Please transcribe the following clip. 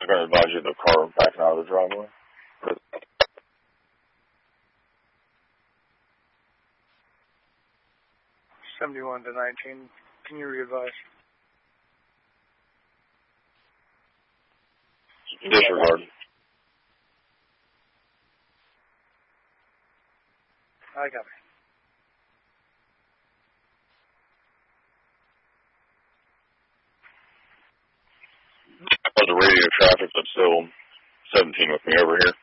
going to advise you the car backing out of the driveway. 71 to 19. Can you re-advise? Disregard. I got it. The radio traffic, but still 17 with me over here.